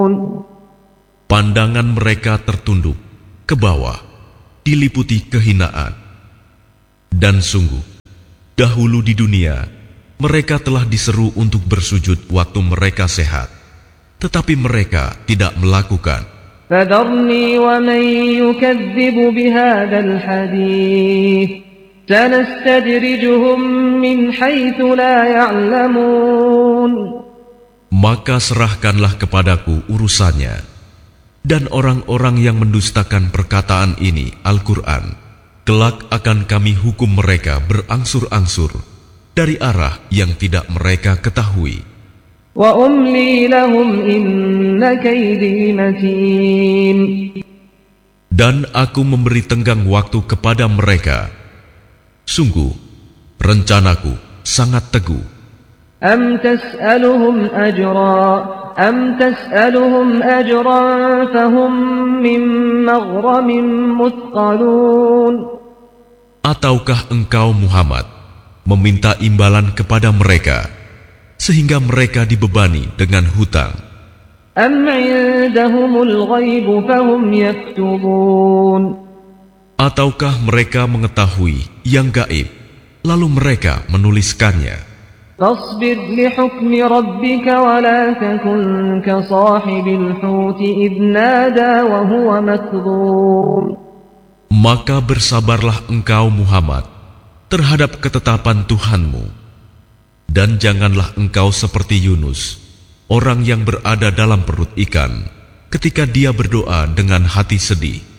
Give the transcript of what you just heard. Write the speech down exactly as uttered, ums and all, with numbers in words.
Pandangan mereka tertunduk ke bawah, diliputi kehinaan. Dan sungguh, dahulu di dunia, mereka telah diseru untuk bersujud waktu mereka sehat, tetapi mereka tidak melakukan. فَذَرْنِي وَمَن يُكَذِّبُ بِهَذَا الْحَدِيثِ سَنَسْتَدْرِجُهُم مِّنْ حَيْثُ لَا يَعْلَمُونَ. Maka serahkanlah kepadaku urusannya, dan orang-orang yang mendustakan perkataan ini, Al-Quran, kelak akan kami hukum mereka berangsur-angsur dari arah yang tidak mereka ketahui. وَأُمْلِي لَهُمْ إِنَّ كَيْدِي مَتِينٌ. Dan aku memberi tenggang waktu kepada mereka. Sungguh, rencanaku sangat teguh. أَمْ تَسْأَلُهُمْ أَجْرًا أَمْ تَسْأَلُهُمْ أَجْرًا فَهُمْ مِنْ مَغْرَمٍ مُثْقَلُونَ. Ataukah engkau Muhammad meminta imbalan kepada mereka sehingga mereka dibebani dengan hutang? أَمْ عِندَهُمُ الْغَيْبُ فَهُمْ يَكْتُبُونَ. Ataukah mereka mengetahui yang gaib lalu mereka menuliskannya? فاصبر لحكم ربك ولا تكن كصاحب الحوت إذ نادى وهو مكظوم. Maka bersabarlah engkau Muhammad terhadap ketetapan Tuhanmu, dan janganlah engkau seperti Yunus, orang yang berada dalam perut ikan, ketika dia berdoa dengan hati sedih.